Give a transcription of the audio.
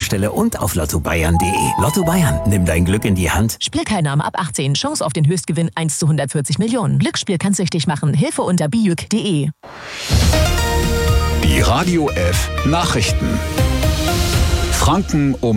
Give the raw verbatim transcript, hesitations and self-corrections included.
Tankstelle und auf lotto bayern punkt de. Lotto Bayern, nimm dein Glück in die Hand. Spielteilnahme ab achtzehn. Chance auf den Höchstgewinn eins zu hundertvierzig Millionen. Glücksspiel kann süchtig machen. Hilfe unter bijuk punkt de. Die Radio F Nachrichten. Franken um